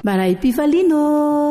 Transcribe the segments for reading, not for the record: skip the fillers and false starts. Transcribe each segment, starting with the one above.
Maray Pifalino.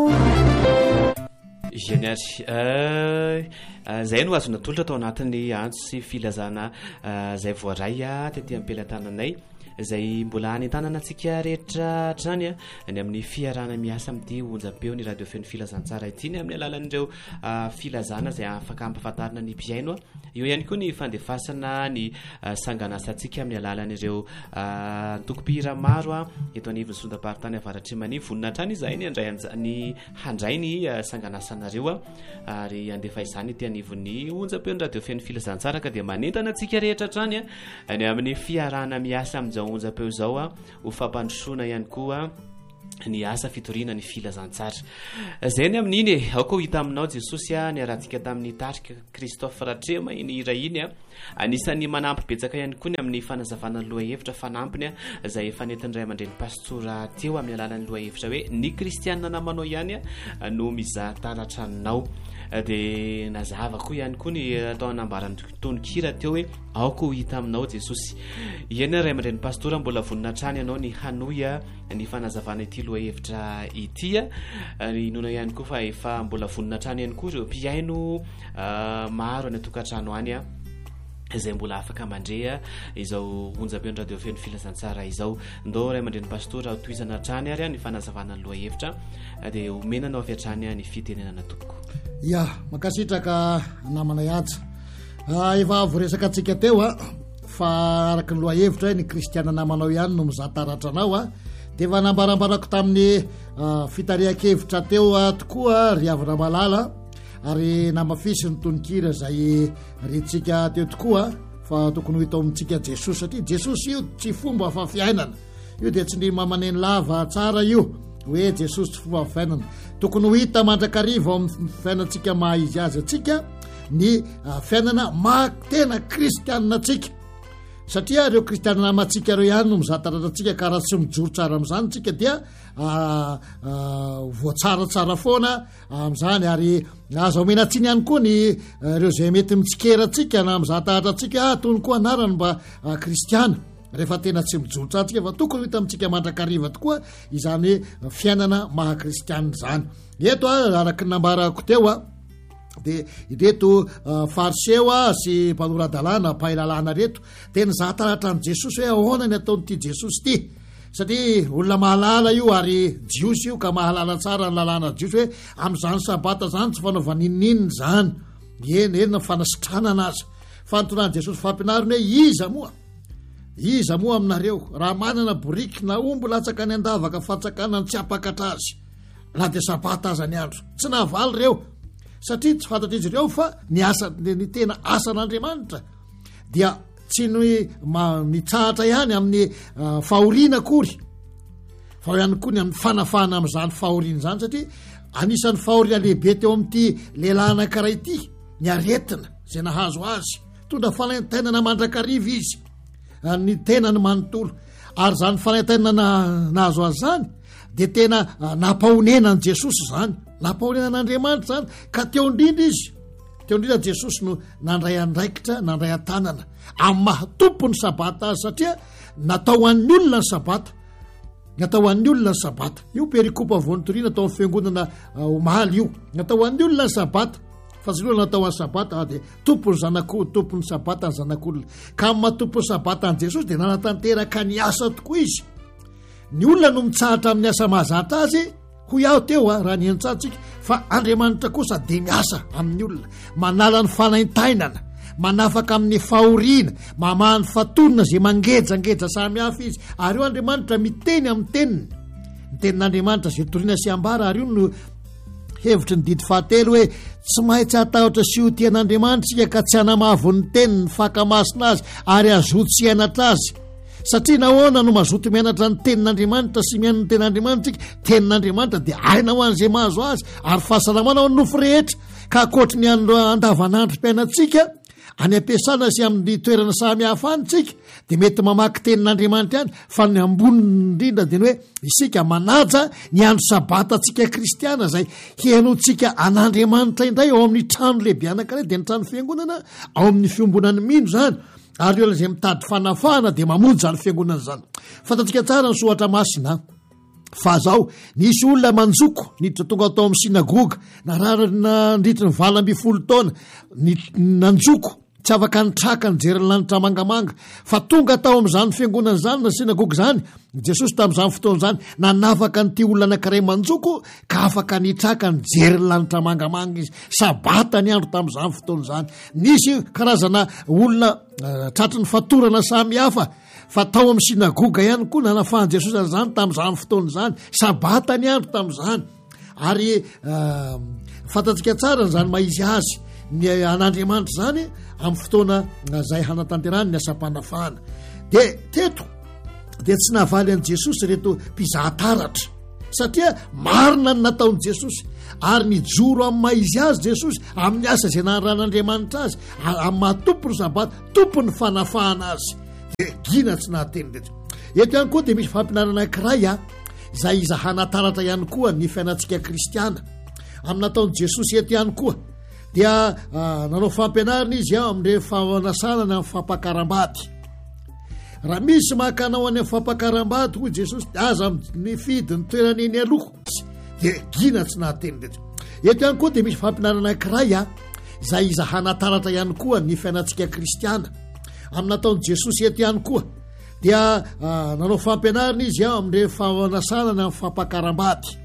Zay no azona tolotra tao anatin'ny antso sy filazana zay voaray tetỳ ampelantananay zay mbola any tanana antsika rehetra trany ny amin'ny fiarana miasa amin'ity onjam-peo ny radio feno filazantsara ity ny amin'ny alalan'ireo filazana zay afaka ampahafantarina ny mpiaino eo ihany koa ny fandefasana ny sanganasantsika amin'ny alalan'ireo tokopihira maro eto anivon'ny sondaparitany avaratremany voninahitra izay ny handray ny sanganasanareo ary andefa izany ity anivon'ny onjam-peo ny radio feno filazantsara ka dia manentana antsika rehetra trany ny amin'ny fiarana miasa amin'izao onjam-peo zao ho fampandrosoana ihany koa ny asa fitoriana ny filazantsara zay ny amin'iny aoko hita aminao Jesosy ny arahantsika tamin'ny tarika Christophe Ratrema iny hira iny anisan'ny manampy betsaka ihany koa ny amin'ny fanazavana lohahevitra fanampiny zay efa nentin'ny ray aman-dreny pastora teo amin'ny alalan'ny lohahevitra hoe ny kristianina namanao ihany no mizaha taratra aminao dia nazava koa ihany koa ny atao anambarany tononkira teo hoe aoko hita aminao Jesosy iany ray aman-dreny pastora mbola voninatrany ianao ny hanoy ny fanazavana ity lohahevitra ity inona ihany koa fa efa mbola voninatrany ihany koa ireo mpiaino maro any atokantrano any izay mbola afaka mandre izao onjam-peo radio feno filazantsara izao ndao ray aman-dreny pastora toizana trany ary ny fanazavana ny lohahevitra dia omenanao avy hatrany ny fitenenana tompoko ya makasitraka namana yaja efa voresaka antsika teo fa araky ny lohahevitra hoe ny kristiana namanao ihany no mizaha taratra anao dia efa nambarambarako tamin'ny fitarihan-kevitra teo tokoa riavana malala ary namafisy ny tononkira zay rentsika teo tokoa fa tokony ho hitao amintsika Jesosy satria Jesosy io tsy fomba fafiainana io dia tsy ny mamaneny lava tsara io hoe Jesosy tsy fomba fafiainana tokony ho hita mandrakariva ao amin'ny fiainantsika mahaizy azy atsika ny fiainana tena kristianina atsika satria reo kristianina amatsika reo ihany no mizaha taratra atsika ka raha tsy mijoro tsara amin'izany tsika dia voatsaratsara foana amin'izany ary aza omenatsiny ihany koa ny reo zay mety mitsikeratsika na mizaha taratra atsika tony koa anarany mba kristiana rehefa tena tsy mijoro tsara tsika fa tokony hita amintsika mandrakariva tokoa izany fiainana mahakristianina zany eto araky nambarako teo dia ireto fariseo sy mpanoradalàna mpahilalàna reto dia nizaha taratra ny Jesosy hoe ahoana ny ataonyity Jesosy ity satria olona mahalala io ary jiosy io ka mahalala tsara ny lalàna jiosy hoe amin'izany sabata zany tsy fanaova ninininy zany eny na fanasitranana azy fanontonany Jesosy fampianariny hoe iza moa aminareo raha manana boriky na ombo latsaka ny andavaka fatsakana ny tsy apakatra azy na dia sabata aza ny andro tsy nahavaly reo satria tsy fantatra izy ireo fa ny tena asan'Andriamanitra dia tsy nitsahatra ihany amin'ny fahoriana akory fa ihany koa ny amin'ny fanafahana amin'izany fahoriana izany satria anisan'ny fahoriana lehibe teo amin'ity lehilahy anankiray ity ny aretina izay nahazo azy tondra fanaintainana mandrakariva izy ny tenany manontolo ary zany fanaintainana nahazo azy zany dia tena nampahonena ny Jesosy zany nampahonena n'Andriamanitra zany ka teo indrindra Jesosy no nandray andraikitra nandray an-tanana amin'ny mahatompo ny sabata azy satria natao an'ny olona ny sabata io perikopa voanitoriana atao amin'ny fiangonana omaly io natao an'ny olona ny sabata fa tsy loha natao an'ny sabata dia tompony sabata ny zanak'olona ka amin'ny mahatompo ny sabata ny Jesosy dia nanatanteraka ny asa tokoa izy ny olona no mitsahatra amin'ny asa mahazatra azy ho iaho teo raha ny entsatsika fa Andriamanitra kosa dia miasa amin'ny olona manala ny fanaintainana manafaka amin'ny fahoriana mamahany fatonina zay mangejangeja samy hafa izy ary io Andriamanitra miteny amin'ny teniny ny tenin'Andriamanitra zay toriana sy ambara ary io no hevitry ny didy fahatelo hoe tsy mahay tsy hatahotra sy ho tian'Andriamanitra sika ka tsy hanamavo ny teniny fakamasina azy ary azoto sy hianatra azy satria nahoana no mazoto mianatra ny tenin'Andriamanitra sy miaino ny tenin'Andriamanitra tsika tenin'Andriamanitra dia aina ho an'izay mahazo azy ary fahasalamana ao ny nofo rehetra ka akoatry ny andavanandrom-piainantsika any ampiasana sy amin'ny toerana samy hafa anytsika dia mety mamaky tenin'Andriamanitra ihany fa ny amboniny indrindra dia ny hoe isika manaja ny andro sabata tsika kristiana zay hiainotsika an'Andriamanitra indray ao amin'ny trano lehibe anankiray dia ny trano fiangonana ao amin'ny fiombonany mino zany ary eo zay mitady fanafahana dia mamonjy zany fiangonana zany fantatsika tsara ny sohatra masina fa zao nisy olona manjoko niditra tonga atao amin'ny sinagoga nararana ndritra ny valamby folo taona nanjoko tsy afaka nitraka nijery lanitra mangamanga fa tonga tao amin'izany fiangonana zany na sinagoga zany Jesosy tamin'izany fotoana zany nanafaka nyity olona anankiray manjoko ka afaka nitraka nijery lanitra mangamanga izy sabata ny andro tamin'izany fotoana zany. Nisy karazana olona tratry ny fatorana samy hafa fa tao amin'ny sinagoga ihany koa nanafahan Jesosy an'izany tamin'izany fotoana zany sabata ny andro tamin'izany ary fantatsika tsara zany maizy azy ny an'Andriamanitra zany amin'ny fotoana zay hanatanterany ny asam-panafahana de teto de tsy nahavaly an' Jesosy reto mpizahataratra satria marina ny nataon'i Jesosy ary nijoro amin'ny maizy azy Jesosy amin'ny asa izay naharan'Andriamanitra azy amin'ny mahatompo ny sabata tompo ny fanafahana azy de gina tsy nahateny reto. Eto ihany koa de misy fampinarana anankiray izay izahana-taratra ihany koa ny fiainantsika kristiana amin'ny nataon'i Jesosy eto ihany koa dia nanao fampianarana izy amin'ire fanasana ny amin'ny fampakaram-bady. Raha misy makanao any amin'ny fampakaram-bady hoy Jesosy de aza mifidy ny toerana eny aloha de gina tsy nahateny reto. Eto ihany koa de misy fampinarana anankiray izay izahana-taratra ihany koa ny fiainantsika kristiana amin'ny nataon'i Jesosy eto ihany koa dia nanao fampianarana izy amin'ire fanasana ny amin'ny fampakaram-bady.